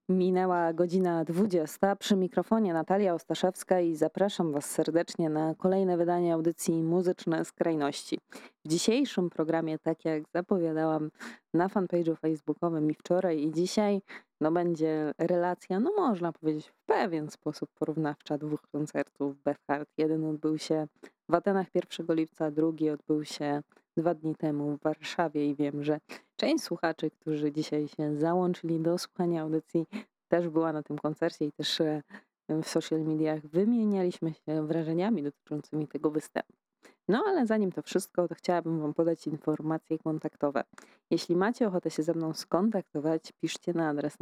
Minęła godzina 20. Przy mikrofonie Natalia Ostaszewska i zapraszam Was serdecznie na kolejne wydanie audycji Muzyczne Skrajności. W dzisiejszym programie, tak jak zapowiadałam na fanpage'u facebookowym i wczoraj i dzisiaj, będzie relacja, można powiedzieć w pewien sposób porównawcza dwóch koncertów Befhard. Jeden odbył się w Atenach 1 lipca, drugi odbył się 2 dni temu w Warszawie i wiem, że część słuchaczy, którzy dzisiaj się załączyli do słuchania audycji, też była na tym koncercie i też w social mediach wymienialiśmy się wrażeniami dotyczącymi tego występu. No ale zanim to wszystko, to chciałabym Wam podać informacje kontaktowe. Jeśli macie ochotę się ze mną skontaktować, piszcie na adres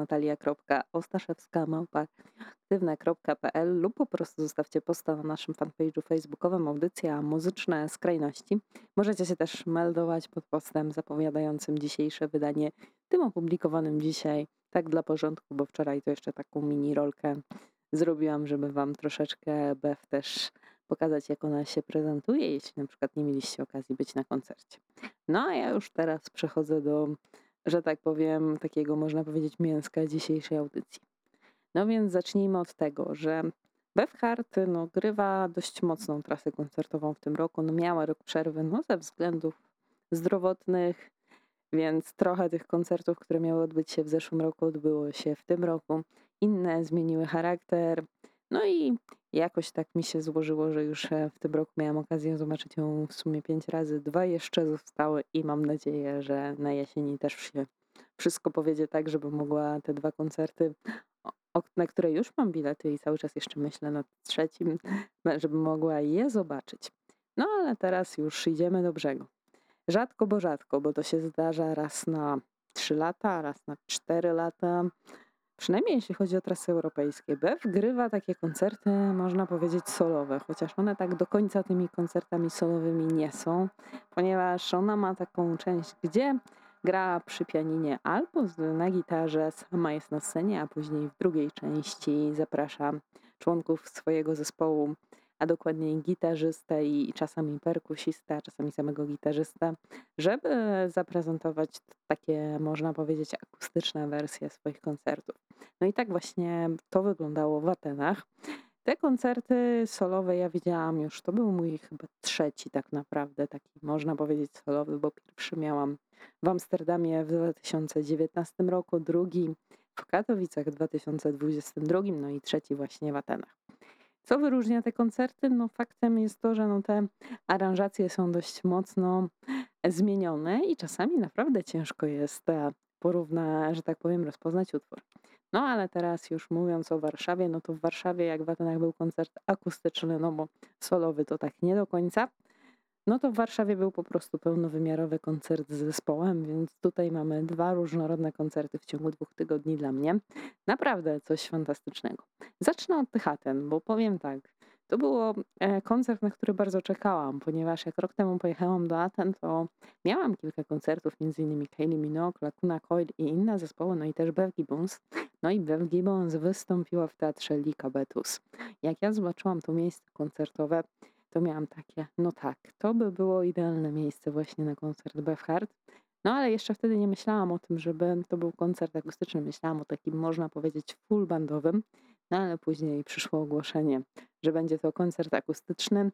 natalia.ostaszewska@aktywne.pl lub po prostu zostawcie posta na naszym fanpage'u facebookowym Audycja Muzyczne Skrajności. Możecie się też meldować pod postem zapowiadającym dzisiejsze wydanie, tym opublikowanym dzisiaj, tak dla porządku, bo wczoraj to jeszcze taką mini rolkę zrobiłam, żeby Wam troszeczkę Bef też pokazać, jak ona się prezentuje, jeśli na przykład nie mieliście okazji być na koncercie. No a ja już teraz przechodzę do, że tak powiem, takiego można powiedzieć mięska dzisiejszej audycji. No więc zacznijmy od tego, że Befhard grywa dość mocną trasę koncertową w tym roku. Miała rok przerwy ze względów zdrowotnych, więc trochę tych koncertów, które miały odbyć się w zeszłym roku, odbyło się w tym roku. Inne zmieniły charakter. No i jakoś tak mi się złożyło, że już w tym roku miałam okazję zobaczyć ją w sumie 5 razy. 2 jeszcze zostały i mam nadzieję, że na jesieni też się wszystko powiedzie tak, żeby mogła te 2 koncerty, na które już mam bilety i cały czas jeszcze myślę nad trzecim, żeby mogła je zobaczyć. No ale teraz już idziemy do brzegu. Rzadko, bo to się zdarza raz na 3 lata, raz na 4 lata. Przynajmniej jeśli chodzi o trasy europejskie. Bev grywa takie koncerty, można powiedzieć, solowe, chociaż one tak do końca tymi koncertami solowymi nie są, ponieważ ona ma taką część, gdzie gra przy pianinie albo na gitarze, sama jest na scenie, a później w drugiej części zaprasza członków swojego zespołu, a dokładniej gitarzystę i czasami perkusistę, a czasami samego gitarzystę, żeby zaprezentować takie, można powiedzieć, akustyczne wersje swoich koncertów. No i tak właśnie to wyglądało w Atenach. Te koncerty solowe ja widziałam już, to był mój chyba trzeci tak naprawdę, taki można powiedzieć solowy, bo pierwszy miałam w Amsterdamie w 2019 roku, drugi w Katowicach w 2022, no i trzeci właśnie w Atenach. Co wyróżnia te koncerty? Faktem jest to, że te aranżacje są dość mocno zmienione i czasami naprawdę ciężko jest że tak powiem, rozpoznać utwór. No ale teraz już mówiąc o Warszawie, to w Warszawie jak w Atenach był koncert akustyczny, bo solowy to tak nie do końca. To w Warszawie był po prostu pełnowymiarowy koncert z zespołem, więc tutaj mamy 2 różnorodne koncerty w ciągu 2 tygodni dla mnie. Naprawdę coś fantastycznego. Zacznę od tych Aten, bo powiem tak, to było koncert, na który bardzo czekałam, ponieważ jak rok temu pojechałam do Aten, to miałam kilka koncertów, m.in. Kylie Minogue, Lacuna Coil i inne zespoły, no i też Bev Gibbons. No i Bev Gibbons wystąpiła w teatrze Lika Betus. Jak ja zobaczyłam to miejsce koncertowe, to miałam takie, tak, to by było idealne miejsce właśnie na koncert Befhard. No ale jeszcze wtedy nie myślałam o tym, żeby to był koncert akustyczny. Myślałam o takim, można powiedzieć, full bandowym. No ale później przyszło ogłoszenie, że będzie to koncert akustyczny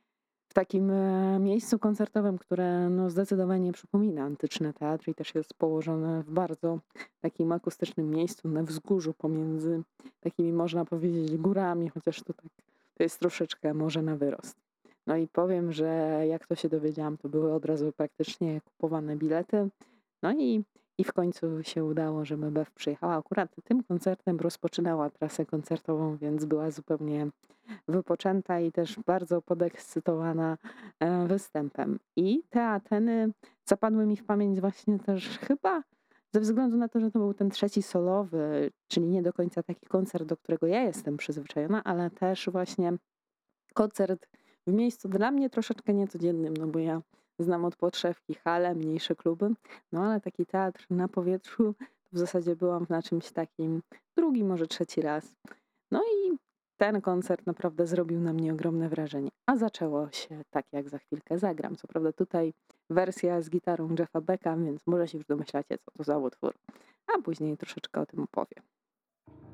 w takim miejscu koncertowym, które zdecydowanie przypomina antyczny teatr i też jest położone w bardzo takim akustycznym miejscu, na wzgórzu pomiędzy takimi, można powiedzieć, górami, chociaż to jest troszeczkę może na wyrost. No i powiem, że jak to się dowiedziałam, to były od razu praktycznie kupowane bilety. No i w końcu się udało, żeby Bev przyjechała. Akurat tym koncertem rozpoczynała trasę koncertową, więc była zupełnie wypoczęta i też bardzo podekscytowana występem. I te Ateny zapadły mi w pamięć właśnie też chyba ze względu na to, że to był ten trzeci solowy, czyli nie do końca taki koncert, do którego ja jestem przyzwyczajona, ale też właśnie koncert w miejscu dla mnie troszeczkę niecodziennym, bo ja znam od podszewki hale, mniejsze kluby, ale taki teatr na powietrzu to w zasadzie byłam na czymś takim drugi, może trzeci raz. No i ten koncert naprawdę zrobił na mnie ogromne wrażenie. A zaczęło się tak, jak za chwilkę zagram. Co prawda tutaj wersja z gitarą Jeffa Becka, więc może się już domyślacie, co to za utwór. A później troszeczkę o tym opowiem.